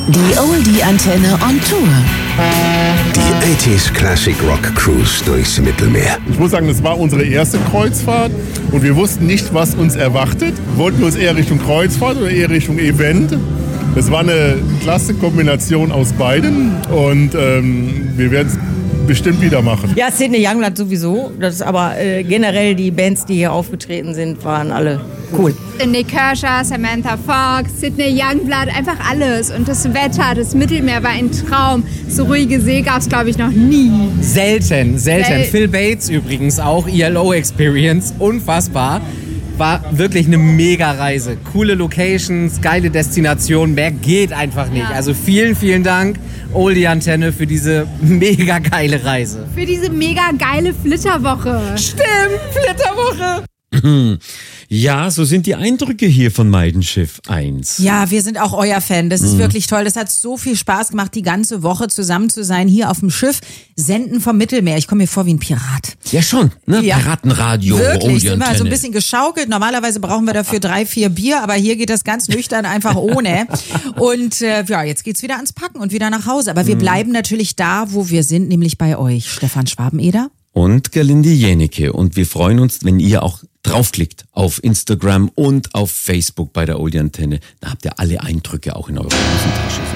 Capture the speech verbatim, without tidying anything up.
Die Oldie-Antenne on Tour. Die achtziger Classic Rock Cruise durchs Mittelmeer. Ich muss sagen, das war unsere erste Kreuzfahrt und wir wussten nicht, was uns erwartet. Wollten wir uns eher Richtung Kreuzfahrt oder eher Richtung Event? Das war eine klasse Kombination aus beiden und ähm, wir werden es bestimmt wieder machen. Ja, Sidney Youngblood sowieso. Das ist aber äh, generell die Bands, die hier aufgetreten sind, waren alle cool. Nick Kershaw, Samantha Fox, Sidney Youngblood, einfach alles. Und das Wetter, das Mittelmeer war ein Traum. So ruhige See gab es, glaube ich, noch nie. Selten, selten. Sel- Phil Bates übrigens auch, I L O-Experience, unfassbar. War wirklich eine Mega-Reise. Coole Locations, geile Destinationen, mehr geht einfach nicht. Ja. Also vielen, vielen Dank, Oldie-Antenne, für diese mega geile Reise. Für diese mega geile Flitterwoche. Stimmt, Flitterwoche! Ja, so sind die Eindrücke hier von Meidenschiff eins. Ja, wir sind auch euer Fan. Das ist mhm. wirklich toll. Das hat so viel Spaß gemacht, die ganze Woche zusammen zu sein, hier auf dem Schiff, senden vom Mittelmeer. Ich komme mir vor wie ein Pirat. Ja schon, ne? Ja. Piratenradio, Wirklich, sind wir Oldie-Antenne. so ein bisschen geschaukelt. Normalerweise brauchen wir dafür drei, vier Bier, aber hier geht das ganz nüchtern einfach ohne. Und äh, ja, jetzt geht's wieder ans Packen und wieder nach Hause. Aber wir mhm. bleiben natürlich da, wo wir sind, nämlich bei euch. Stefan Schwabeneder. Und Gerlinde Jenecke. Und wir freuen uns, wenn ihr auch draufklickt auf Instagram und auf Facebook bei der Oldie-Antenne. Da habt ihr alle Eindrücke auch in eurer Hosentasche.